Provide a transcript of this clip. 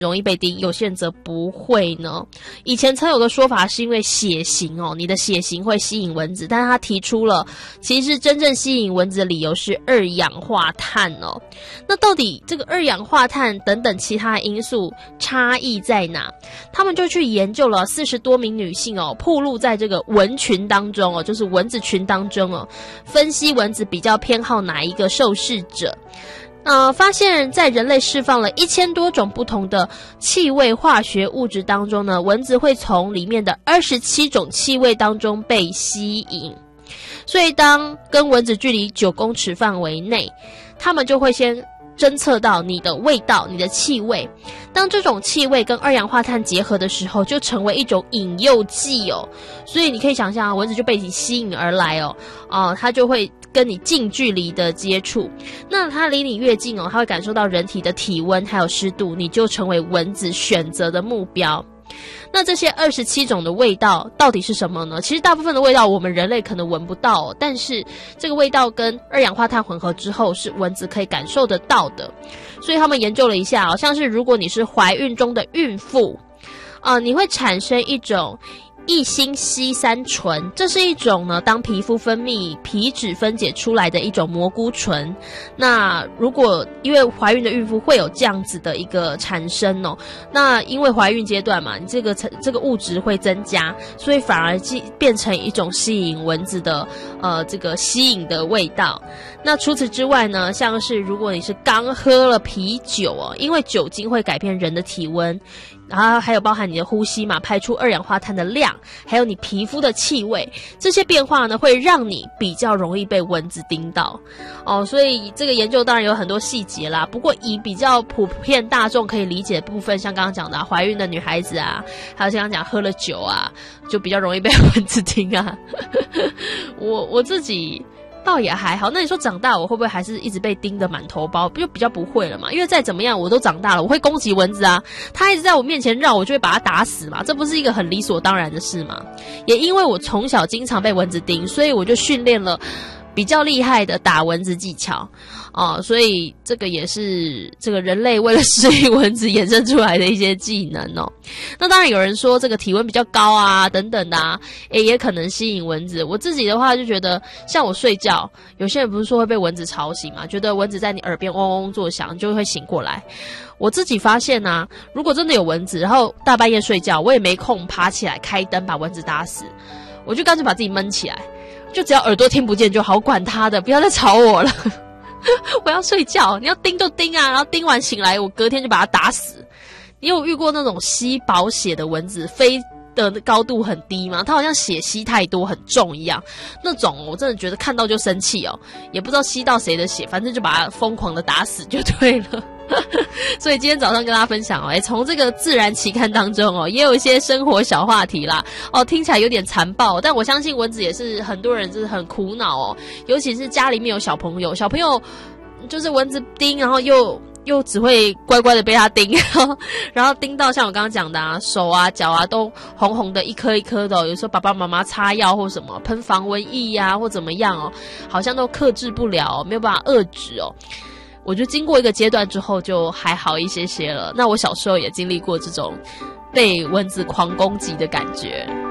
容易被叮，有些人则不会呢？以前曾有个说法是因为血型哦，你的血型会吸引蚊子，但是他提出了其实真正吸引蚊子的理由是二氧化碳哦。那到底这个二氧化碳等等其他因素差异在哪？他们就去研究了40多名女性哦，暴露在这个蚊群当中哦，就是蚊子群当中哦，分析蚊子比较偏好哪一个受试者。发现在人类释放了1000多种不同的气味化学物质当中呢，蚊子会从里面的27种气味当中被吸引。所以当跟蚊子距离9公尺范围内，他们就会先侦测到你的味道、你的气味。当这种气味跟二氧化碳结合的时候，就成为一种引诱剂哦。所以你可以想象，蚊子就被你吸引而来哦，它就会跟你近距离的接触。那它离你越近哦，它会感受到人体的体温还有湿度，你就成为蚊子选择的目标。那这些27种的味道到底是什么呢？其实大部分的味道我们人类可能闻不到哦，但是这个味道跟二氧化碳混合之后是蚊子可以感受得到的。所以他们研究了一下，像是如果你是怀孕中的孕妇，你会产生一种异辛烯三醇，这是一种呢，当皮肤分泌皮脂分解出来的一种蘑菇醇。那如果因为怀孕的孕妇会有这样子的一个产生哦，那因为怀孕阶段嘛，你这个物质会增加，所以反而变成一种吸引蚊子的这个吸引的味道。那除此之外呢，像是如果你是刚喝了啤酒哦，因为酒精会改变人的体温。然后还有包含你的呼吸嘛，排出二氧化碳的量，还有你皮肤的气味，这些变化呢会让你比较容易被蚊子叮到哦。所以这个研究当然有很多细节啦，不过以比较普遍大众可以理解的部分，像刚刚讲的怀孕的女孩子啊，还有像刚刚讲喝了酒啊，就比较容易被蚊子叮啊。我自己倒也还好。那你说长大我会不会还是一直被叮得满头包？就比较不会了嘛，因为再怎么样我都长大了，我会攻击蚊子啊，它一直在我面前绕，我就会把它打死嘛，这不是一个很理所当然的事吗？也因为我从小经常被蚊子叮，所以我就训练了比较厉害的打蚊子技巧所以这个也是这个人类为了适应蚊子衍生出来的一些技能哦。那当然有人说这个体温比较高啊等等的啊，也可能吸引蚊子。我自己的话就觉得，像我睡觉，有些人不是说会被蚊子吵醒嘛，觉得蚊子在你耳边嗡嗡作响，就会醒过来。我自己发现啊，如果真的有蚊子，然后大半夜睡觉，我也没空爬起来开灯把蚊子打死，我就干脆把自己闷起来，就只要耳朵听不见就好，管他的，不要再吵我了。我要睡觉，你要叮就叮啊，然后叮完醒来，我隔天就把它打死。你有遇过那种吸饱血的蚊子，飞的高度很低吗？它好像血吸太多很重一样，那种我真的觉得看到就生气哦，也不知道吸到谁的血，反正就把它疯狂的打死就对了。所以今天早上跟大家分享从这个自然期刊当中也有一些生活小话题啦听起来有点残暴，但我相信蚊子也是很多人就是很苦恼尤其是家里面有小朋友就是蚊子叮，然后又只会乖乖的被它叮，然后叮到像我刚刚讲的手啊脚啊都红红的一颗一颗的有时候爸爸妈妈擦药或什么喷防蚊液啊或怎么样好像都克制不了没有办法遏制我就经过一个阶段之后就还好一些了。那我小时候也经历过这种被蚊子狂攻击的感觉。